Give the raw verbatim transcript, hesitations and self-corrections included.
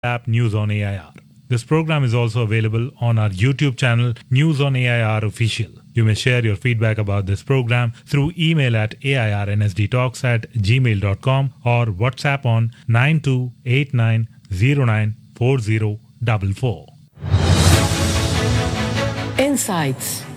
app News on A I R. This program is also available on our YouTube channel News on A I R Official. You may share your feedback about this program through email at airnsdtalks at gmail dot com or WhatsApp on nine two eight nine zero nine four zero four four. Insights.